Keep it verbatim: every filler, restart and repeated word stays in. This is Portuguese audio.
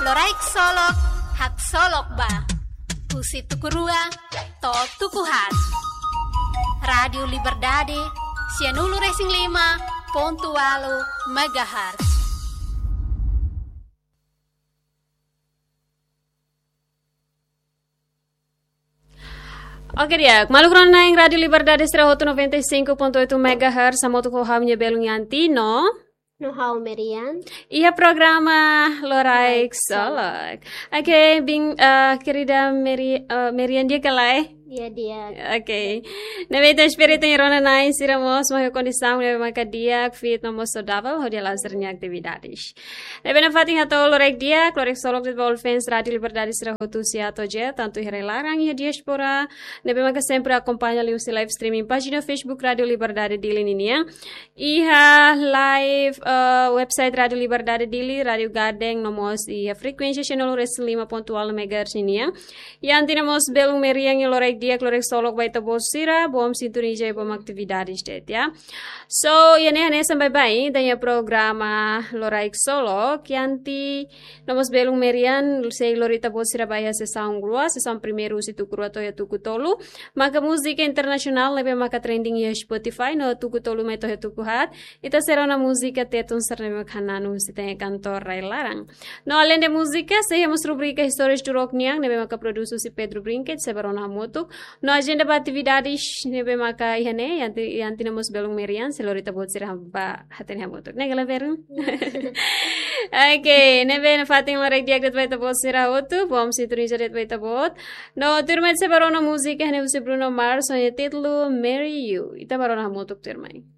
Loraik solok, hak solok ba. Husi tukurua, to tukuhat. Radio Liberdade, Sianulu Racing lima, Pontualo, Megahertz. Oke dia, malu krona yang Radio Liberdade Serahoto noventa e cinco ponto oito megahertz sama tu kohawnya belung yanti no no hau Merian. Iya programa Loraik Solok. Oke, bing uh, querida Meri uh, Merian dia kalai. Dia dia. Ok. Neve espírito em rona nai siramos uma condição neve macadia fit no moço davel ho dia lazernya atividades. Neve na fatin hato lorek dia clorek solok de Volfens Radio Liberdade sira hotu sia toje tanto here larang ia diaspora. Neve maca sempre acompanha ali o live streaming página Facebook Radio Liberdade Dili ninia. Iha live uh, website Radio Liberdade Dili Radio Gadeng nomos iha frekuensia channel lima pontual megahertz ninia. Yang tinamos belung meriang lorek dia clorek solok baita bosira bom sintonia bom atividades det ya. So yani hane sampai bai danya programa Loraik Solok yanti nomos belung merian sei lorita bosira bai se saung grua se sam primeiro si tukurua to ya tukutolu maka música internacional lebe maka trending ya Spotify no tukutolu meto ya tukuhat ita serona música tetun sarne kananu si tem cantor rai larang. No além de música se hemos rubrica histórias do rock niang nebe maka produsu si Pedro Brinket se barona moto. No agenda ba atividades nebe maka ihane yanti yanti namos belung merian se lorita botsira ba haten hamotok negala veru. Okay, nebe na fating lorek dia gret baita botsira hotu bom sintonia ret baita bot. No turmet se barona música hane usi Bruno Mars sonha título Marry You. Ita barona hamotok turmai.